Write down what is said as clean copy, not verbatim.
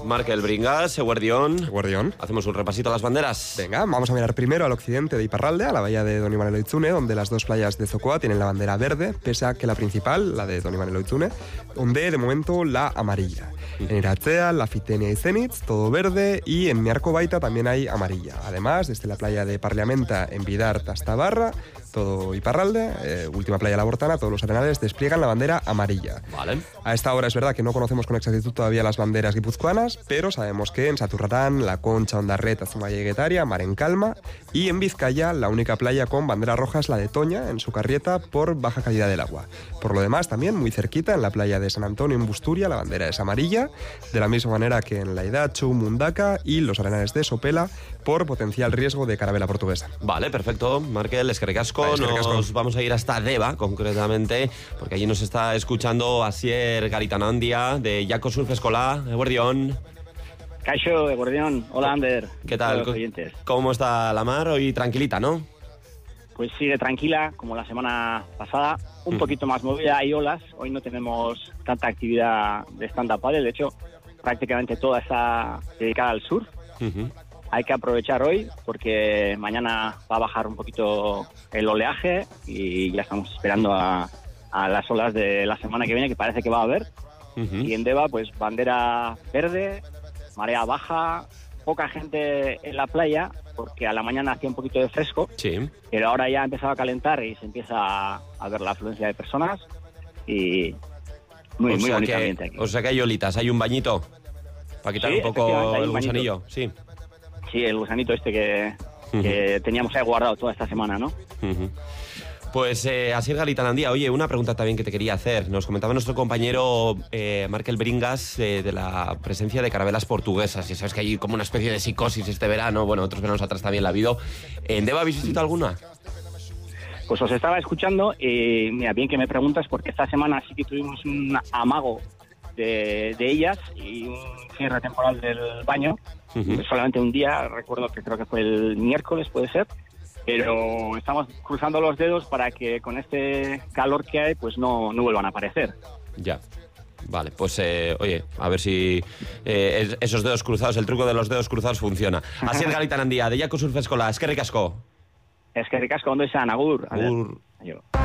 Markel Bringas, Eguerdión. Eguerdión. Hacemos un repasito a las banderas. Venga, vamos a mirar primero al occidente de Iparralde, a la bahía de Don Iván Eloitzune, donde las dos playas de Zocoa tienen la bandera verde, pese a que la principal, la de Don Iván Eloitzune, ondee de momento la amarilla. En Iratzea, La Fitenia y Zenitz, todo verde, y en Miarco Baita también hay amarilla. Además, desde la playa de Parliamenta en Bidart hasta Barra, todo Iparralde, última playa La Bortana, todos los arenales despliegan la bandera amarilla. Vale. A esta hora es verdad que no conocemos con exactitud todavía las banderas guipuzcoanas, pero sabemos que en Saturrarán, La Concha, Ondarreta, Zumaia y Guetaria, mar en calma, y en Vizcaya la única playa con bandera roja es la de Toña, en Sucarrieta, por baja calidad del agua. Por lo demás, también muy cerquita, en la playa de San Antonio, en Busturia, la bandera es amarilla, de la misma manera que en La Idachu, Mundaca y los arenales de Sopela, por potencial riesgo de carabela portuguesa. Vale, perfecto. Markel, eskerrik asko. Nos vamos a ir hasta Deva, concretamente, porque allí nos está escuchando Asier Garitanandia, de Jaco Surf Escolar. Eguerdión. Caixo, Eguerdión. Hola, Ander. ¿Qué tal? ¿Cómo está la mar? Hoy tranquilita, ¿no? Pues sigue tranquila, como la semana pasada. Un poquito más movida, hay olas. Hoy no tenemos tanta actividad de stand-up paddle. De hecho, prácticamente toda está dedicada al surf. Hay que aprovechar hoy porque mañana va a bajar un poquito el oleaje y ya estamos esperando a las olas de la semana que viene, que parece que va a haber. Y en Deva, pues bandera verde, marea baja, poca gente en la playa porque a la mañana hacía un poquito de fresco, pero ahora ya ha empezado a calentar y se empieza a ver la afluencia de personas y muy bonito ambiente aquí. O sea que hay olitas, hay un bañito para quitar un poco el gusanillo. Sí, el gusanito este que teníamos ahí guardado toda esta semana, ¿no? Pues Asier Garitanandia, oye, una pregunta también que te quería hacer. Nos comentaba nuestro compañero Markel Bringas de la presencia de carabelas portuguesas. Y sabes que hay como una especie de psicosis este verano. Bueno, otros veranos atrás también la ha habido. ¿En Deva habéis visto alguna? Pues os estaba escuchando y mira, bien que me preguntas porque esta semana sí que tuvimos un amago de ellas y un cierre temporal del baño. Solamente un día, recuerdo que creo que fue el miércoles, puede ser. Pero estamos cruzando los dedos para que con este calor que hay, pues no vuelvan a aparecer. Ya. Vale, pues oye, a ver si esos dedos cruzados, el truco de los dedos cruzados funciona. Asier Garitanandia, de Jaco Surf Escolar, eskerrik asko. Eskerrik asko, ondo izan, agur. Agur. Adiós.